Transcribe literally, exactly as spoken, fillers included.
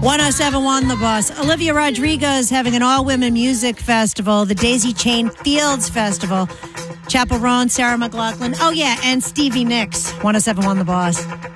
one oh seven point one The Boss. Olivia Rodrigo is having an all-women music festival, the Daisy Chain Fields Festival. Chapel Roan, Sarah McLachlan. Oh, yeah, and Stevie Nicks. one oh seven point one The Boss.